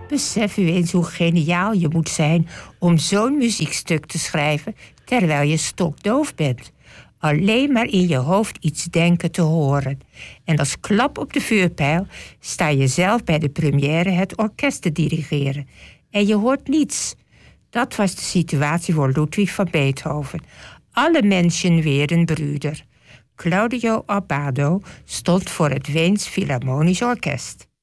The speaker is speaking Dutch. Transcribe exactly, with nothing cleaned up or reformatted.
Besef u eens hoe geniaal je moet zijn om zo'n muziekstuk te schrijven terwijl je stokdoof bent. Alleen maar in je hoofd iets denken te horen. En als klap op de vuurpijl sta je zelf bij de première het orkest te dirigeren. En je hoort niets. Dat was de situatie voor Ludwig van Beethoven. Alle mensen werden broeder. Claudio Abbado stond voor het Weens Philharmonisch Orkest.